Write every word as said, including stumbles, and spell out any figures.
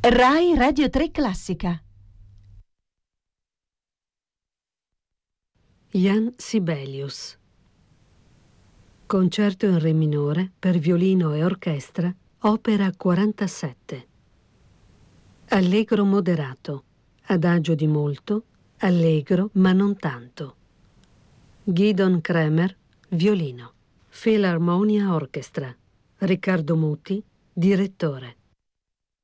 Rai Radio tre Classica. Jan Sibelius. Concerto in re minore per violino e orchestra, opera quarantasette. Allegro moderato, adagio di molto, allegro ma non tanto. Gidon Kremer, violino. Philharmonia Orchestra. Riccardo Muti, direttore.